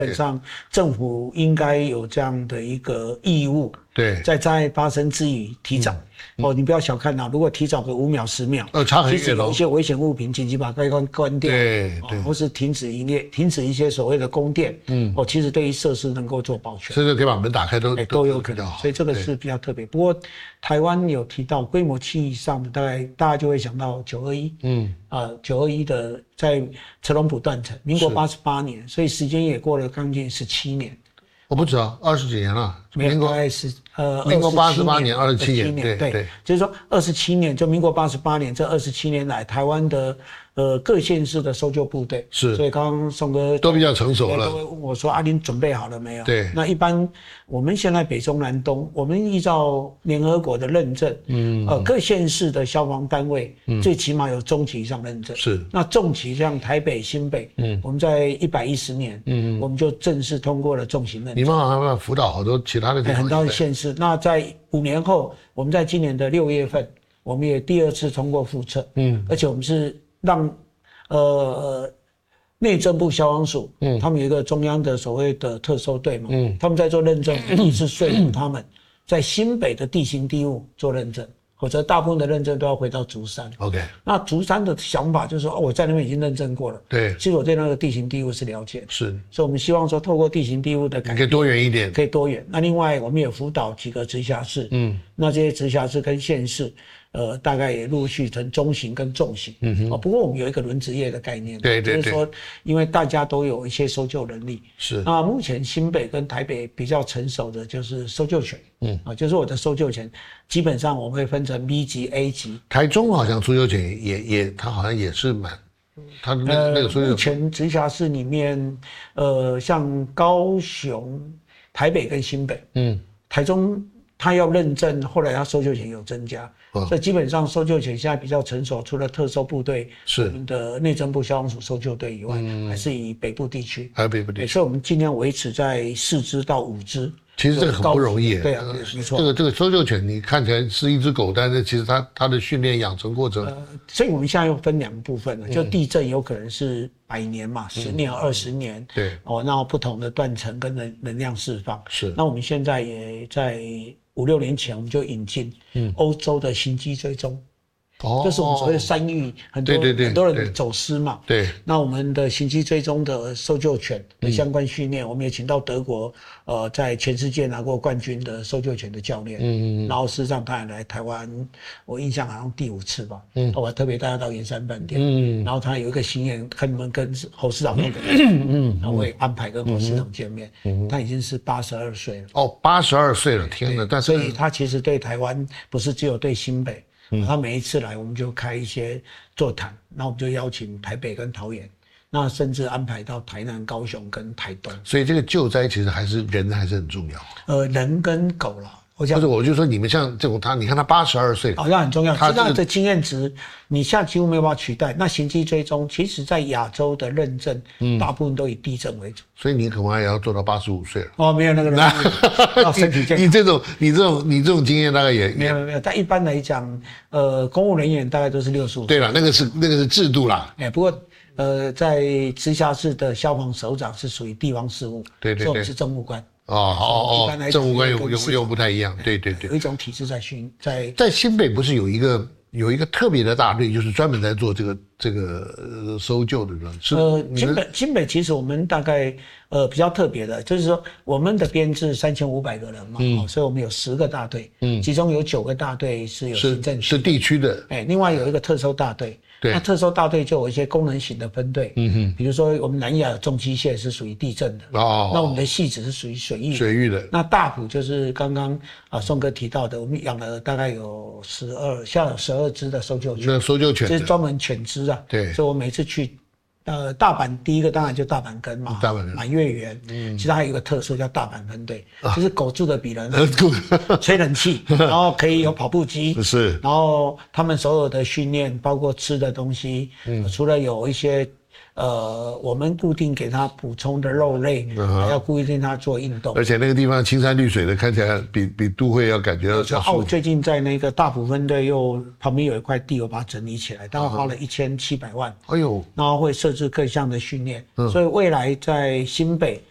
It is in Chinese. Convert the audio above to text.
基本上政府应该有这样的一个义务， 对， 在灾害发生之余提早。你不要小看如果提早个5秒10秒， 差很远。 其实有一些危险物品紧急把开关关掉， 对， 或是停止营业，停止一些所谓的供电，其实对于设施能够做保全， 甚至可以把门打开都有可能，所以这个是比较特别。不过台湾有提到规模7以上的，大家就会想到921，921的在车龙埔断层，民国88年，所以时间也过了将近17年。 我不知道20几年了， 民国大概是民国88年27年， 对，就是说27年，就民国88年这27年来，台湾的各县市的搜救部队是， 所以刚刚宋哥都比较成熟了， 都会问我说：“您准备好了没有？” 对， 那一般我们现在北中南东，我们依照联合国的认证，各县市的消防单位，最起码有中级以上认证。 是， 那重级像台北、新北，我们在110年，我们就正式通过了重型认证。 你们好像辅导好多其他的地方， 很多县市。那在5年后，我们在今年的6月份，我们也第2次通过复测，而且我们是让内政部消防署，他们有一个中央的所谓的特搜队嘛，他们在做认证，第一次说服他们在新北的地形地物做认证，否则大部分的认证都要回到竹山。 OK， 那竹山的想法就是说，我在那边已经认证过了，对，其实我对那个地形地物是了解的， 是， 所以我们希望说，透过地形地物的改变， 可以多元一点， 可以多元。那另外，我们也辅导几个直辖市，那这些直辖市跟县市，大概也陆续成中型跟重型，不过我们有一个轮值业的概念， 对， 就是说，因为大家都有一些搜救能力， 是。 那目前新北跟台北比较成熟的就是搜救犬，就是我的搜救犬，基本上我们会分成 B 级、A 级。 台中好像搜救犬它好像也是蛮，它那个搜救犬。 目前直辖市里面，像高雄、台北跟新北，台中它要认证，后来它搜救犬有增加。所以基本上搜救犬现在比较成熟，除了特搜部队，我们的内政部消防署搜救队以外，还是以北部地区， 还有北部地区， 所以我们尽量维持在4只到5只。 其实这个很不容易， 对啊，没错。 这个搜救犬你看起来是一只狗，但是其实它的训练养成过程， 所以我们现在又分2个部分了，就地震有可能是100年嘛，10年、20年， 对， 那不同的断层跟能量释放是。 那我们现在也在5、6年前我们就引进欧洲的行迹追踪。就是我们所谓的山域，很多人走失嘛。对，那我们的行迹追踪的搜救犬的相关训练，我们也请到德国，在全世界拿过冠军的搜救犬的教练。然后事实上他也来台湾，我印象好像第5次吧。我还特别带他到圆山饭店。然后他有一个心愿，看能不能跟侯市长碰个面。然后我也安排跟侯市长见面。他已经是82岁了。 82岁了，天哪！但是所以他其实对台湾不是只有对新北。他每一次来，我们就开一些座谈，那我们就邀请台北跟桃园，那甚至安排到台南、高雄跟台东。 所以这个救灾其实人还是很重要。 人跟狗啦。 或者我就说你们像这种你看他82岁， 那很重要。这样的经验值，你现在几乎没有办法取代。那行迹追踪，其实在亚洲的认证，大部分都以地震为主。 所以你恐怕也要做到85岁了。 没有那个人，要身体健康。 你这种经验大概也没有。但一般来讲，公务人员大概都是65岁。 对了，那个是制度啦。 不过在直辖市的消防首长是属于地方事务， 对， 所以我们是政务官。 政务官又不太一样，对， 有一种体制在新北不是有一个特别的大队，就是专门在做这个搜救的人。 新北其实我们大概比较特别的，就是说我们的编制3500个人嘛，所以我们有10个大队，其中有9个大队是有行政区， 是地区的， 另外有一个特搜大队。那特搜大队就有一些功能型的分队，比如说我们南亚重机械是属于地震的，那我们的戏子是属于水域的，那大埔就是刚刚宋哥提到的，我们养了大概有现在有12只的搜救犬，这是专门犬只啊，对，所以我每次去。大阪第一个当然就大阪根嘛，满月园，其实还有一个特殊叫大阪分队，就是狗住的比人吹冷气，然后可以有跑步机，是，然后他们所有的训练，包括吃的东西，除了有一些我们固定给他补充的肉类，还要固定他做运动， 而且那个地方青山绿水的，看起来比都会要感觉到舒服。 我最近在那个大埔分队旁边有一块地，我把它整理起来，大概花了1700万。哎呦，然后会设置各项的训练，所以未来在新北